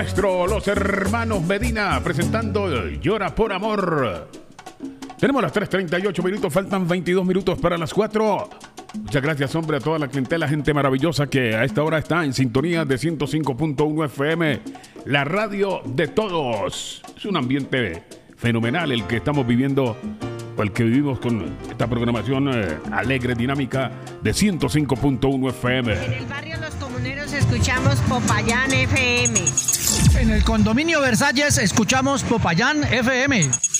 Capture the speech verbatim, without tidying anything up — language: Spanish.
Maestro, los hermanos Medina presentando Llora por Amor. Tenemos las tres treinta y ocho minutos, faltan veintidós minutos para las cuatro. Muchas gracias, hombre, a toda la clientela, gente maravillosa que a esta hora está en sintonía de ciento cinco punto uno F M, la radio de todos. Es un ambiente fenomenal el que estamos viviendo, o el que vivimos con esta programación eh, alegre, dinámica de ciento cinco punto uno F M. En el barrio Los Comuneros escuchamos Popayán F M. En el condominio Versalles escuchamos Popayán F M.